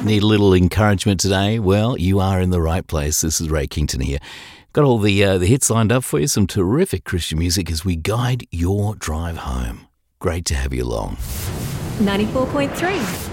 Need a little encouragement today? Well, you are in the right place. This is Ray Kington here. Got all the hits lined up for you, some terrific Christian music as we guide your drive home. Great to have you along. 94.3